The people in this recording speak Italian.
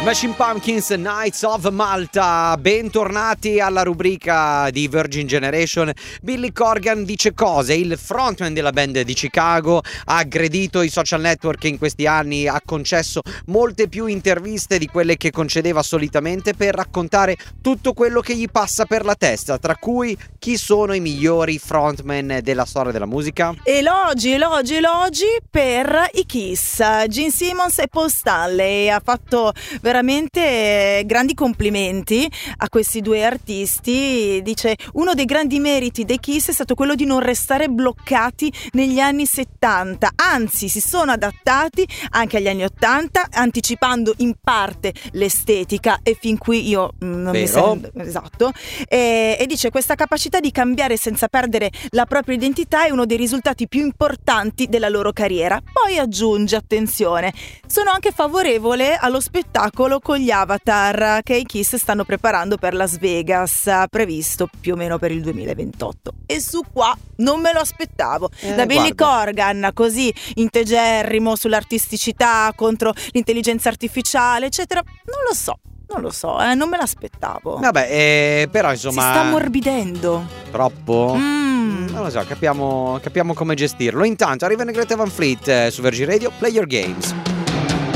Smashing Pumpkins, Knights of Malta. Bentornati alla rubrica di Virgin Generation. Billy Corgan dice cose. Il frontman della band di Chicago ha aggredito i social network in questi anni, ha concesso molte più interviste di quelle che concedeva solitamente per raccontare tutto quello che gli passa per la testa, tra cui chi sono i migliori frontman della storia della musica. Elogi per i Kiss. Gene Simmons e Paul Stanley. Ha fatto veramente grandi complimenti a questi due artisti. Dice: uno dei grandi meriti dei Kiss è stato quello di non restare bloccati negli anni 70, anzi si sono adattati anche agli anni 80, anticipando in parte l'estetica, e fin qui io non mi sento esatto. E dice: questa capacità di cambiare senza perdere la propria identità è uno dei risultati più importanti della loro carriera. Poi aggiunge, attenzione, sono anche favorevole allo spettacolo con gli Avatar che i Kiss stanno preparando per Las Vegas, previsto più o meno per il 2028. E su qua non me lo aspettavo da Billy Corgan, così integerrimo sull'artisticità contro l'intelligenza artificiale, eccetera. Non lo so, non me l'aspettavo. Vabbè, però insomma si sta ammorbidendo. Troppo? Non lo so, capiamo come gestirlo. Intanto arriva Greta Van Fleet su Virgin Radio. Play Your Games.